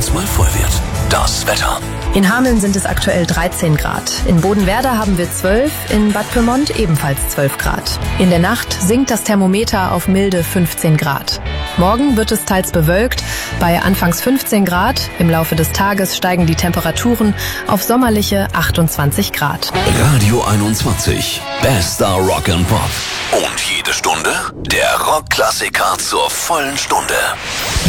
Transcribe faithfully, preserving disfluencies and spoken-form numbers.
es mal voll wird. Das Wetter. In Hameln sind es aktuell dreizehn Grad. In Bodenwerder haben wir zwölf, in Bad Pyrmont ebenfalls zwölf Grad. In der Nacht sinkt das Thermometer auf milde fünfzehn Grad. Morgen wird es teils bewölkt, bei anfangs fünfzehn Grad. Im Laufe des Tages steigen die Temperaturen auf sommerliche achtundzwanzig Grad. Radio einundzwanzig. Bester Rock and Pop. Und jede Stunde der Rockklassiker zur vollen Stunde.